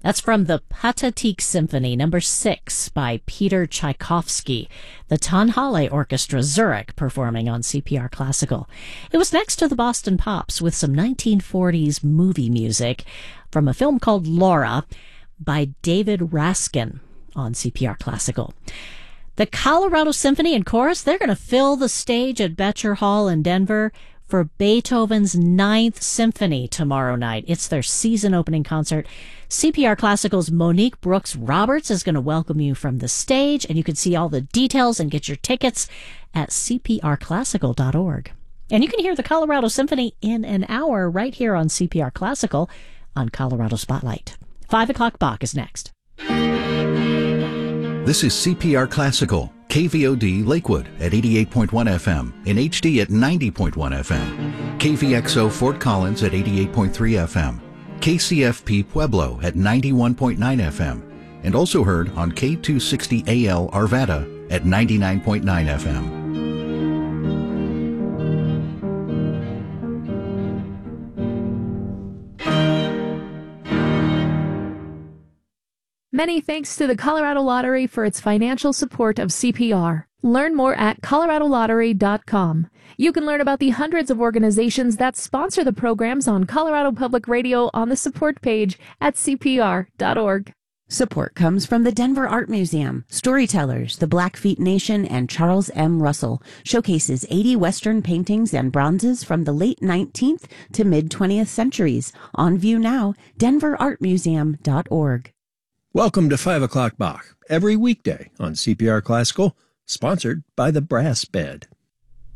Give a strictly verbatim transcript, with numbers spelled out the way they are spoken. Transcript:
That's from the Pathetique Symphony, number six, by Peter Tchaikovsky, the Tonhalle Orchestra Zurich, performing on C P R Classical. It was next to the Boston Pops with some nineteen forties movie music from a film called Laura by David Raskin on C P R Classical. The Colorado Symphony and Chorus, they're going to fill the stage at Becher Hall in Denver for Beethoven's Ninth Symphony tomorrow night. It's their season opening concert. C P R Classical's Monique Brooks Roberts is going to welcome you from the stage, and you can see all the details and get your tickets at c p r classical dot org. And you can hear the Colorado Symphony in an hour right here on C P R Classical on Colorado Spotlight. Five o'clock Bach is next. This is C P R Classical, K V O D Lakewood at eighty-eight point one F M, in H D at ninety point one F M, K V X O Fort Collins at eighty-eight point three F M, K C F P Pueblo at ninety-one point nine F M, and also heard on K two sixty A L Arvada at ninety-nine point nine F M. Many thanks to the Colorado Lottery for its financial support of C P R. Learn more at colorado lottery dot com. You can learn about the hundreds of organizations that sponsor the programs on Colorado Public Radio on the support page at c p r dot org. Support comes from the Denver Art Museum, Storytellers, the Blackfeet Nation, and Charles M. Russell showcases eighty Western paintings and bronzes from the late nineteenth to mid-twentieth centuries. On view now, denver art museum dot org. Welcome to five o'clock Bach, every weekday on C P R Classical, sponsored by the Brass Bed.